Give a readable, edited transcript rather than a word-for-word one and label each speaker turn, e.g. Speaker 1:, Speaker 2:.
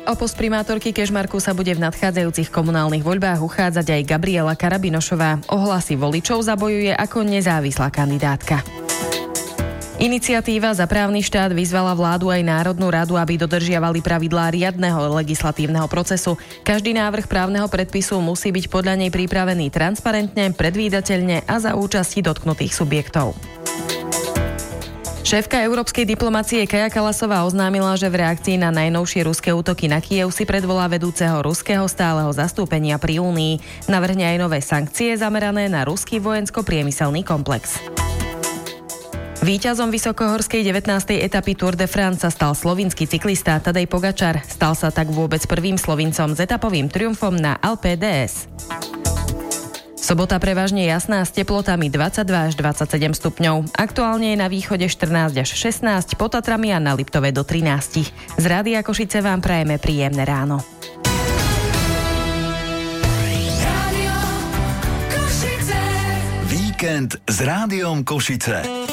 Speaker 1: O post primátorky Kežmarku sa bude v nadchádzajúcich komunálnych voľbách uchádzať aj Gabriela Karabinošová. O hlasy voličov zabojuje ako nezávislá kandidátka. Iniciatíva za právny štát vyzvala vládu aj Národnú radu, aby dodržiavali pravidlá riadneho legislatívneho procesu. Každý návrh právneho predpisu musí byť podľa nej pripravený transparentne, predvídateľne a za účasti dotknutých subjektov. Šéfka európskej diplomacie Kaja Kallasová oznámila, že v reakcii na najnovšie ruské útoky na Kyjev si predvolá vedúceho ruského stáleho zastúpenia pri Únii. Navrhne aj nové sankcie zamerané na ruský vojensko-priemyselný komplex. Víťazom vysokohorskej 19. etapy Tour de France sa stal slovinský cyklista Tadej Pogačar. Stal sa tak vôbec prvým Slovincom s etapovým triumfom na Alpe d'Huez. Sobota prevažne jasná s teplotami 22 až 27 stupňov. Aktuálne je na východe 14 až 16, pod Tatrami a na Liptove do 13. Z Rádia Košice vám prajeme príjemné ráno.
Speaker 2: Víkend s Rádiom Košice.